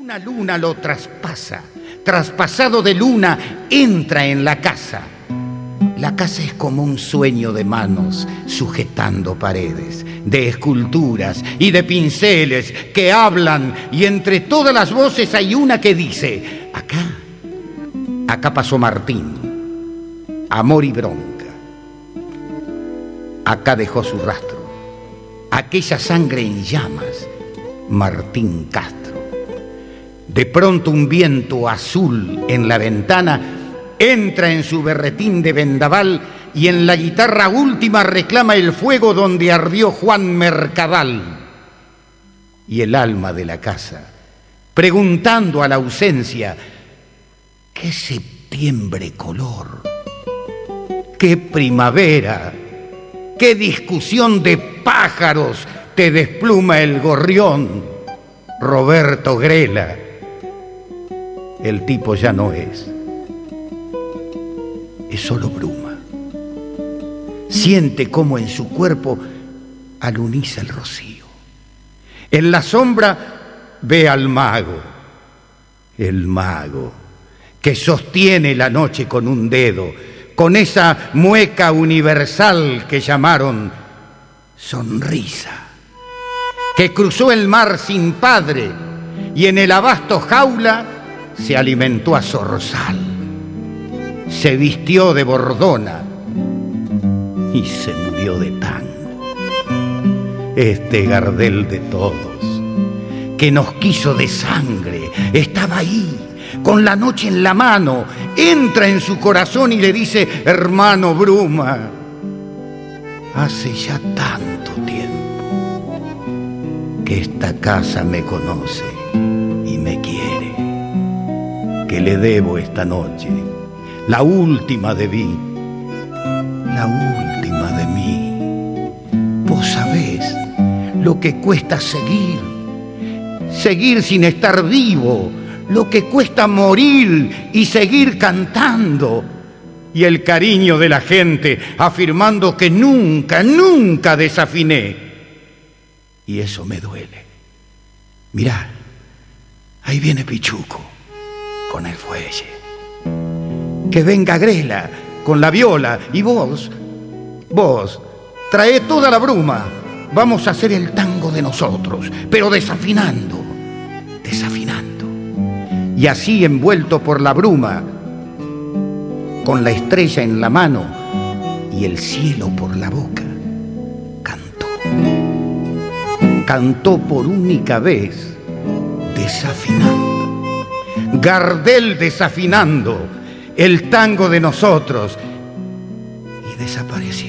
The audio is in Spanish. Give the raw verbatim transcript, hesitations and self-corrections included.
Una luna lo traspasa, traspasado de luna entra en la casa. La casa es como un sueño de manos sujetando paredes, de esculturas y de pinceles que hablan, y entre todas las voces hay una que dice: acá, acá pasó Martín, amor y bronca. Acá dejó su rastro, aquella sangre en llamas, Martín Castro. De pronto un viento azul en la ventana entra en su berretín de vendaval y en la guitarra última reclama el fuego donde ardió Juan Mercadal. Y el alma de la casa, preguntando a la ausencia: ¿qué septiembre color? ¿Qué primavera? ¿Qué discusión de pájaros te despluma el gorrión? Roberto Grela, el tipo ya no es. Es solo bruma. Siente cómo en su cuerpo aluniza el rocío. En la sombra ve al mago, el mago que sostiene la noche con un dedo, con esa mueca universal que llamaron sonrisa, que cruzó el mar sin padre y en el abasto jaula se alimentó a zorzal. Se vistió de bordona y se murió de tango. Este Gardel de todos, que nos quiso de sangre, estaba ahí, con la noche en la mano, entra en su corazón y le dice: hermano Bruma, hace ya tanto tiempo que esta casa me conoce y me quiere, que le debo esta noche la última de mí, la última de mí. Vos sabés lo que cuesta seguir, seguir sin estar vivo, lo que cuesta morir y seguir cantando, y el cariño de la gente afirmando que nunca, nunca desafiné. Y eso me duele. Mirá, ahí viene Pichuco con el fuelle. Que venga Grela con la viola, y vos, vos, trae toda la bruma. Vamos a hacer el tango de nosotros, pero desafinando, desafinando. Y así, envuelto por la bruma, con la estrella en la mano y el cielo por la boca, cantó. Cantó por única vez, desafinando. Gardel desafinando el tango de nosotros, y desapareció.